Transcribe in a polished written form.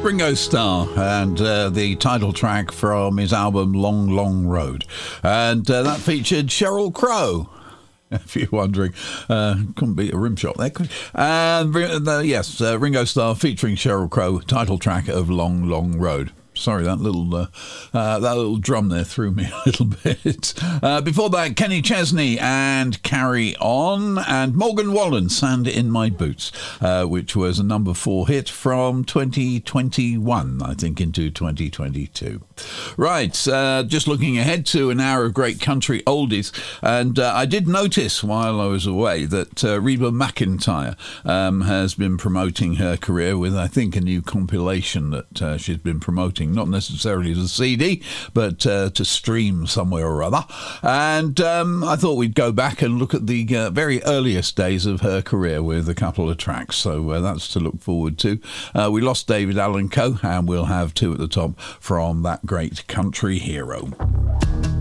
Ringo Starr and the title track from his album Long, Long Road. And that featured Sheryl Crow. If you're wondering, couldn't beat a rim shot there, could you? And yes, Ringo Starr featuring Sheryl Crow, title track of Long, Long Road. Sorry, that little drum there threw me a little bit. Before that, Kenny Chesney and Carry On, and Morgan Wallen, Sand in My Boots, which was a number 4 hit from 2021, I think, into 2022. Right, just looking ahead to an hour of great country oldies, and I did notice while I was away that Reba McEntire has been promoting her career with, I think, a new compilation that she's been promoting. Not necessarily as a CD, but to stream somewhere or other. And I thought we'd go back and look at the very earliest days of her career with a couple of tracks. So that's to look forward to. We lost David Allan Coe, and we'll have two at the top from that great country hero.